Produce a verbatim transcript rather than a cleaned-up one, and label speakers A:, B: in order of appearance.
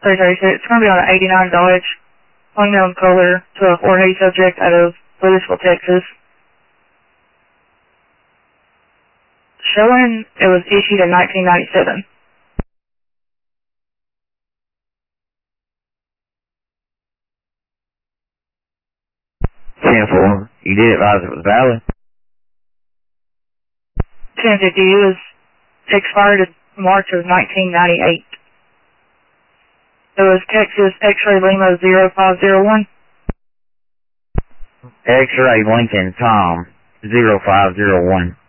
A: three thirty-six. It's going to be on an eighty-nine Dodge, unknown color, to a four eighty subject out of Louisville, Texas. Showing it was issued in nineteen ninety-seven.
B: ten four. You did advise it was valid?
A: ten fifty. It was expired in March of nineteen ninety-eight. It was Texas X-Ray Lima zero five zero one.
B: X-Ray Lincoln Tom zero five zero one.